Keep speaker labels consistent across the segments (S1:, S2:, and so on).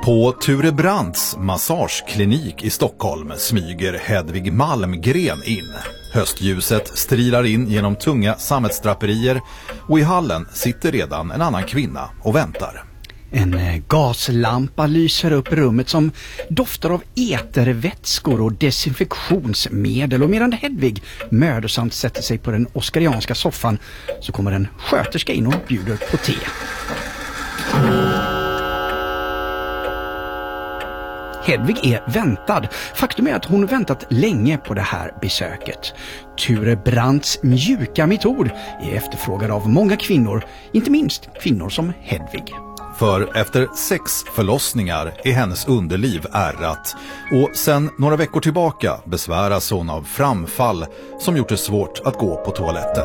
S1: På Ture Brandts massageklinik i Stockholm smyger Hedvig Malmgren in. Höstljuset strilar in genom tunga sammetsdraperier och i hallen sitter redan en annan kvinna och väntar.
S2: En gaslampa lyser upp rummet som doftar av etervätskor och desinfektionsmedel, och medan Hedvig mödosamt sätter sig på den oskarianska soffan så kommer en sköterska in och bjuder på te. Hedvig är väntad. Faktum är att hon väntat länge på det här besöket. Ture Brandts mjuka metod är efterfrågad av många kvinnor, inte minst kvinnor som Hedvig.
S1: För efter 6 förlossningar är hennes underliv ärrat och sedan några veckor tillbaka besväras hon av framfall som gjort det svårt att gå på toaletten.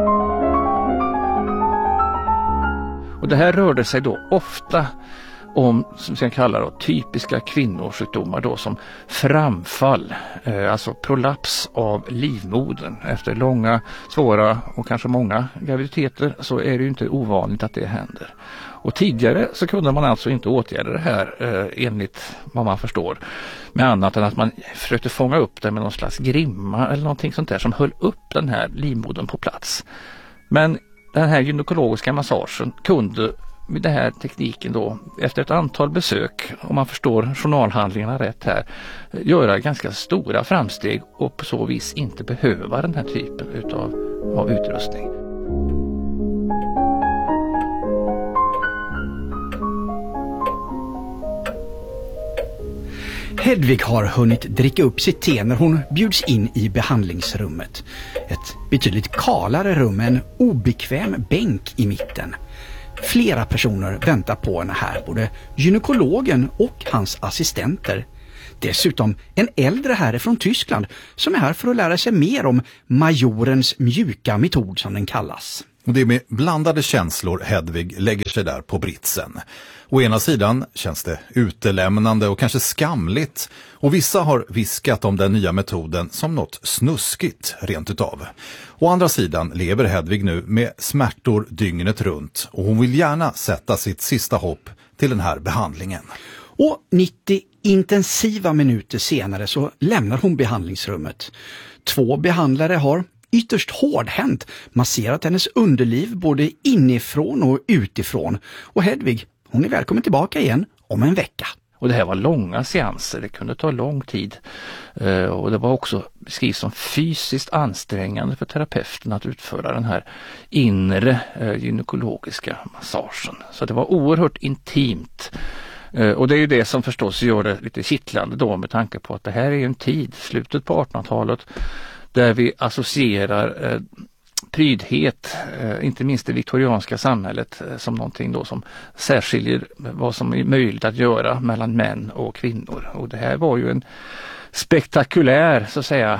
S3: Och det här rörde sig då ofta om, som vi kallar då, typiska kvinnosjukdomar då, som framfall, alltså prolaps av livmodern. Efter långa, svåra och kanske många graviditeter så är det ju inte ovanligt att det händer. Och tidigare så kunde man alltså inte åtgärda det här enligt vad man förstår, med annat än att man försökte fånga upp det med någon slags grimma eller någonting sånt där som höll upp den här livmodern på plats. Men den här gynekologiska massagen kunde med den här tekniken då, efter ett antal besök, om man förstår journalhandlingarna rätt här, göra ganska stora framsteg och på så vis inte behöva den här typen av utrustning.
S2: Hedvig har hunnit dricka upp sitt te när hon bjuds in i behandlingsrummet. Ett betydligt kalare rum med en obekväm bänk i mitten. Flera personer väntar på henne här, både gynekologen och hans assistenter. Dessutom en äldre herre från Tyskland som är här för att lära sig mer om majorens mjuka metod, som den kallas.
S1: Och det är med blandade känslor Hedvig lägger sig där på britsen. Å ena sidan känns det utelämnande och kanske skamligt, och vissa har viskat om den nya metoden som något snuskigt rent utav. Å andra sidan lever Hedvig nu med smärtor dygnet runt och hon vill gärna sätta sitt sista hopp till den här behandlingen.
S2: Och 90 intensiva minuter senare så lämnar hon behandlingsrummet. 2 behandlare har ytterst hårdhänt masserat hennes underliv både inifrån och utifrån. Och Hedvig, hon är välkommen tillbaka igen om en vecka.
S3: Och det här var långa seanser, det kunde ta lång tid. Och det var också beskrivs som fysiskt ansträngande för terapeuten att utföra den här inre gynekologiska massagen. Så det var oerhört intimt. Och det är ju det som förstås gör det lite kittlande då, med tanke på att det här är ju en tid, slutet på 1800-talet, där vi associerar prydhet, inte minst det viktorianska samhället, som någonting då som särskiljer vad som är möjligt att göra mellan män och kvinnor. Och det här var ju en spektakulär, så att säga,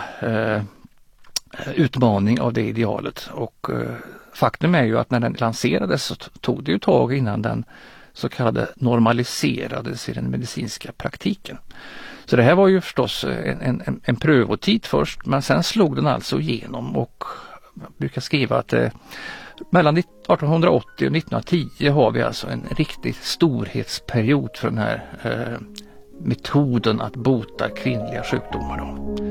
S3: utmaning av det idealet. Och faktum är ju att när den lanserades så tog det ju tag innan den så kallade normaliserades i den medicinska praktiken. Så det här var ju förstås en prövotid först, men sen slog den alltså igenom, och jag brukar skriva att mellan 1880 och 1910 har vi alltså en riktig storhetsperiod för den här metoden att bota kvinnliga sjukdomar då.